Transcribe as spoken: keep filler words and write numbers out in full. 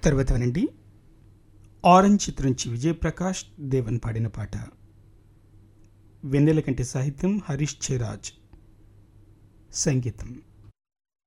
తర్వాత వినండి ఆరెంజ్ చిత్రం నుంచి విజయప్రకాష్ దేవన్ పాడిన పాట. వెన్నెల కంటి సాహిత్యం హరీష్ చేరాజ్ సంగీతం.